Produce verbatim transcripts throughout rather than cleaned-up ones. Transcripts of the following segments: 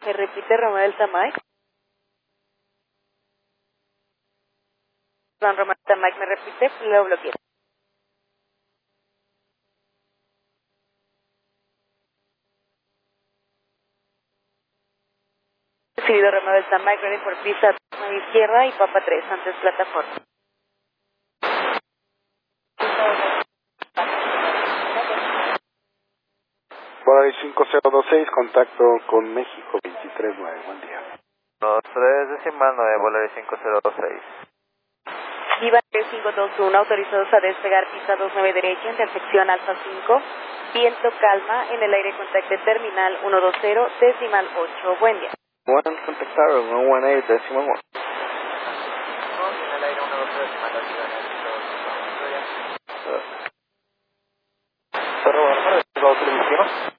Me repite Romeo Delta Mike. Perdón, Romeo Delta Mike, me repite, lo bloqueé. Recibido Romeo Delta Mike, ready por pista a mi izquierda y Papa tres, antes plataforma. Volaris cinco cero dos seis, contacto con México veintitrés nueve, buen día. dos tres decimal nueve, Volaris cinco cero dos seis. Viva tres cinco dos uno, autorizados a despegar pista dos nueve derecha, intersección Alfa cinco, viento calma, en el aire contacte terminal ciento veinte, decimal ocho, buen día. One, contactar uno dieciocho, decimal uno. En el aire ciento veinte, decimal ocho.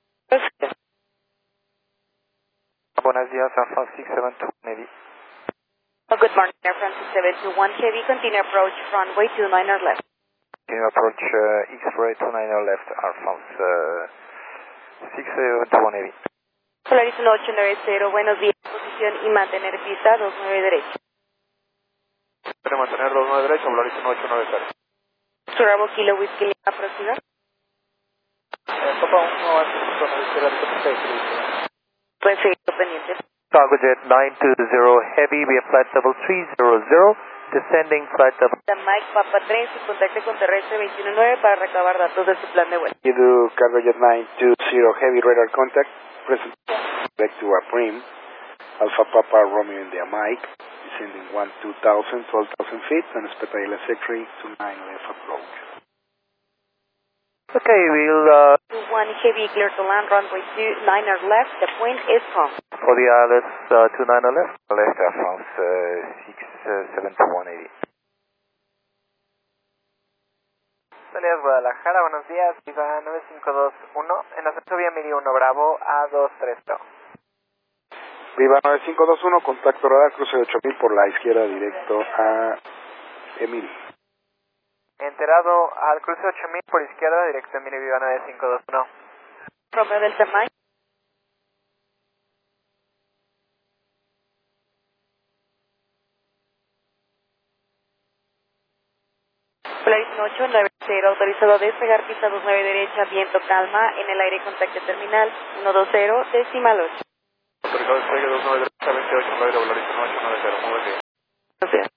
Buenos días, San Francisco seven two Navy. Oh, good morning, Air France seven two one Heavy, continue approach runway two nine er left. Continue approach uh, X-ray two nine er left, Air France uh, six seven two one Navy. Polaris uno ocho nueve cero, buenos días, posición y mantener pista dos nueve derecha. Para mantener dos nueve derecha, Polaris uno ocho nueve cero. Bravo Kilo Whiskey Lima, próxima. Papa uno ocho nueve cero. Pueden seguir pendientes. Cargo Jet nine two zero Heavy, we have flight level three zero zero, descending flight level. Mike Papa tres y contacte con terrestre veintiuno nueve para recabar datos de su plan de vuelo. Edu Cargo Jet nine two zero Heavy radar contact, present back to Aprim, Alpha Papa Romeo India Mike, descending one two thousand, twelve thousand feet, and expect I L S entry to nine left approach. Okay, we'll uh, one Heavy clear to land, runway two nine er left, the point is from. for the I L S uh, two nine er left, left Air France uh, six seven two one eighty. Salidas Guadalajara, buenos días, Viva nueve cinco dos uno, en ascenso vía Miri uno Bravo A dos tres cero. Viva nueve cinco dos uno, contacto radar, cruce de ocho mil por la izquierda directo a Emil. Enterado al cruce ocho mil por izquierda, directo a Miri Viva nueve cinco dos uno. Romeo Delta Mike. Polaris uno ocho nueve cero, autorizado a despegar pista dos nueve derecha, viento calma, en el aire contacte terminal ciento veinte, decimal ocho. Autorizado despegue dos nueve derecha, veintiocho nueve, Volaris uno ocho nueve cero, muy buen día. Gracias.